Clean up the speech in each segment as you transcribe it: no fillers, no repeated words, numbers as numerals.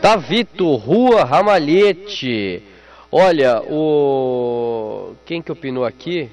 Tavito, Rua Ramalhete. Olha, quem que opinou aqui?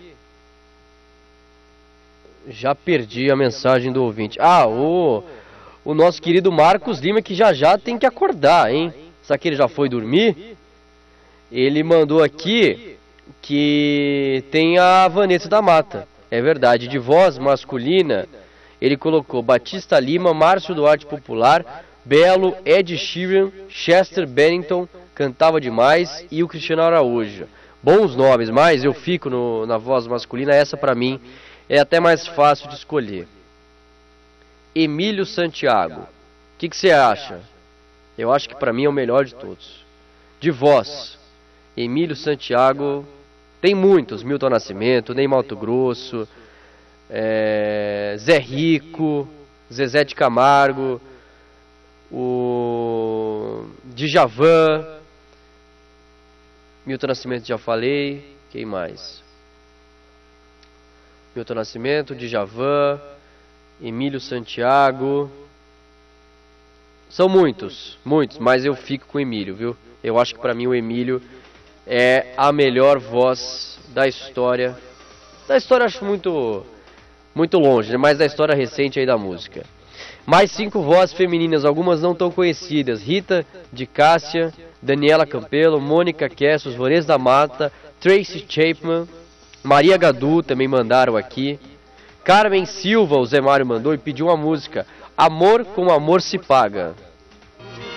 Já perdi a mensagem do ouvinte. O nosso querido Marcos Lima, que já tem que acordar, hein? Será que ele já foi dormir? Ele mandou aqui que tem a Vanessa da Mata. É verdade, de voz masculina, ele colocou Batista Lima, Márcio Duarte Popular, Belo, Ed Sheeran, Chester Bennington, cantava demais, e o Cristiano Araújo. Bons nomes, mas eu fico na voz masculina, essa pra mim é até mais fácil de escolher. Emílio Santiago. O que você acha? Eu acho que pra mim é o melhor de todos. De voz, Emílio Santiago. Tem muitos, Milton Nascimento, Ney Matogrosso, Zé Rico, Zezé de Camargo, o Djavan, Milton Nascimento já falei, quem mais? Milton Nascimento, Djavan, Emílio Santiago. São muitos, mas eu fico com o Emílio, viu? Eu acho que pra mim o Emílio é a melhor voz da história. Da história acho muito longe, né? Mas da história recente aí da música. Mais 5 vozes femininas, algumas não tão conhecidas. Rita de Cássia, Daniela Campelo, Mônica Kessos, Vanessa da Mata, Tracy Chapman, Maria Gadu também mandaram aqui. Carmen Silva, o Zé Mário mandou e pediu uma música. Amor com amor se paga.